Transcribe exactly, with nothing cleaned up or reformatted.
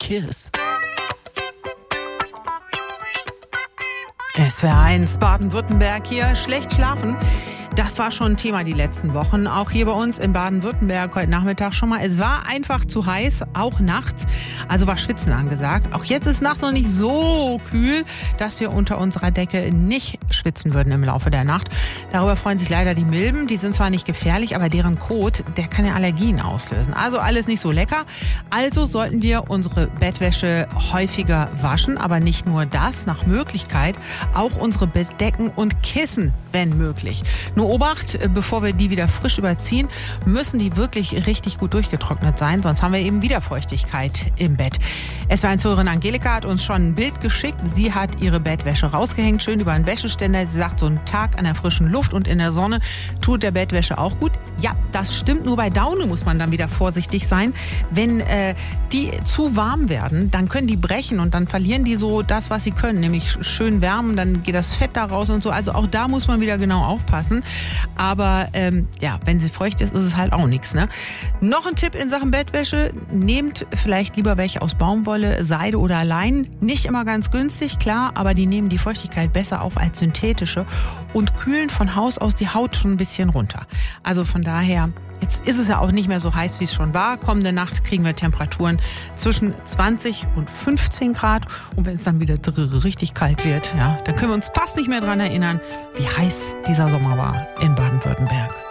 Kiss. S W R eins Baden-Württemberg hier. Schlecht schlafen. Das war schon ein Thema die letzten Wochen. Auch hier bei uns in Baden-Württemberg heute Nachmittag schon mal. Es war einfach zu heiß, auch nachts. Also war Schwitzen angesagt. Auch jetzt ist nachts noch nicht so kühl, dass wir unter unserer Decke nicht schwitzen würden im Laufe der Nacht. Darüber freuen sich leider die Milben. Die sind zwar nicht gefährlich, aber deren Kot, der kann ja Allergien auslösen. Also alles nicht so lecker. Also sollten wir unsere Bettwäsche häufiger waschen. Aber nicht nur das, nach Möglichkeit auch unsere Bettdecken und Kissen, wenn möglich. Nur Obacht, bevor wir die wieder frisch überziehen, müssen die wirklich richtig gut durchgetrocknet sein, sonst haben wir eben wieder Feuchtigkeit im Bett. S W R eins-Hörerin Angelika hat uns schon ein Bild geschickt. Sie hat ihre Bettwäsche rausgehängt, schön über einen Wäscheständer. Sie sagt, so ein Tag an der frischen Luft und in der Sonne tut der Bettwäsche auch gut. Ja, das stimmt, nur bei Daune muss man dann wieder vorsichtig sein. Wenn äh, die zu warm werden, dann können die brechen und dann verlieren die so das, was sie können, nämlich schön wärmen, dann geht das Fett da raus und so. Also auch da muss man wieder genau aufpassen. Aber ähm, ja, wenn sie feucht ist, ist es halt auch nichts. Ne? Noch ein Tipp in Sachen Bettwäsche. Nehmt vielleicht lieber welche aus Baumwolle, Seide oder Leinen. Nicht immer ganz günstig, klar, aber die nehmen die Feuchtigkeit besser auf als synthetische und kühlen von Haus aus die Haut schon ein bisschen runter. Also von daher, jetzt ist es ja auch nicht mehr so heiß, wie es schon war. Kommende Nacht kriegen wir Temperaturen zwischen zwanzig und fünfzehn Grad. Und wenn es dann wieder richtig kalt wird, ja, dann können wir uns fast nicht mehr dran erinnern, wie heiß dieser Sommer war in Baden-Württemberg.